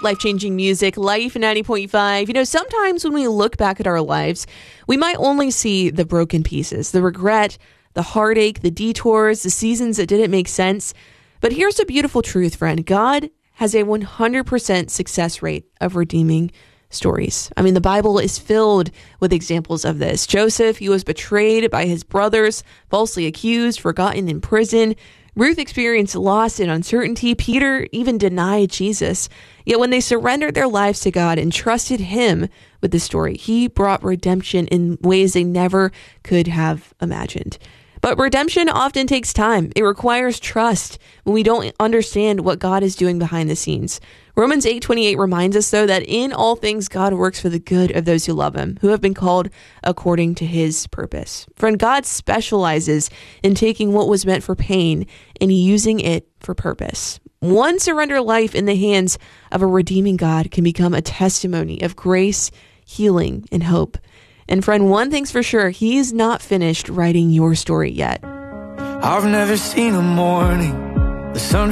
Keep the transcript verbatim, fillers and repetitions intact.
Life-changing music, Life ninety point five. You know, sometimes when we look back at our lives, we might only see the broken pieces, the regret, the heartache, the detours, the seasons that didn't make sense. But here's the beautiful truth, friend. God has a one hundred percent success rate of redeeming stories. I mean, the Bible is filled with examples of this. Joseph, he was betrayed by his brothers, falsely accused, forgotten in prison. Ruth experienced loss and uncertainty. Peter even denied Jesus. Yet when they surrendered their lives to God and trusted him with the story, he brought redemption in ways they never could have imagined. But redemption often takes time. It requires trust when we don't understand what God is doing behind the scenes. Romans eight twenty-eight reminds us, though, that in all things God works for the good of those who love him, who have been called according to his purpose. Friend, God specializes in taking what was meant for pain and using it for purpose. One surrendered life in the hands of a redeeming God can become a testimony of grace, healing, and hope. And friend, one thing's for sure, he's not finished writing your story yet. I've never seen a morning, the sun